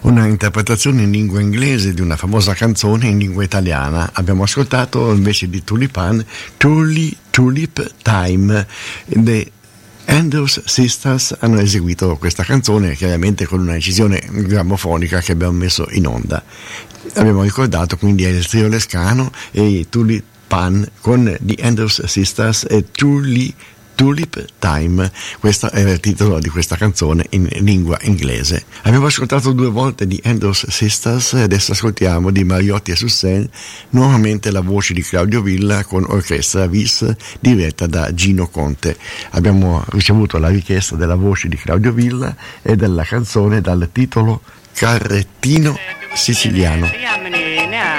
Una interpretazione in lingua inglese di una famosa canzone in lingua italiana. Abbiamo ascoltato invece di Tulipan Tulip Time. The Andrews Sisters hanno eseguito questa canzone chiaramente con una incisione grammofonica che abbiamo messo in onda. Abbiamo ricordato quindi il trio Lescano e i Tulipan con The Andrews Sisters e Tulip Time. Questo era il titolo di questa canzone in lingua inglese. Abbiamo ascoltato 2 volte di Andrews Sisters e adesso ascoltiamo di Mariotti e Sussen nuovamente la voce di Claudio Villa con orchestra Vis diretta da Gino Conte. Abbiamo ricevuto la richiesta della voce di Claudio Villa e della canzone dal titolo Carrettino Siciliano.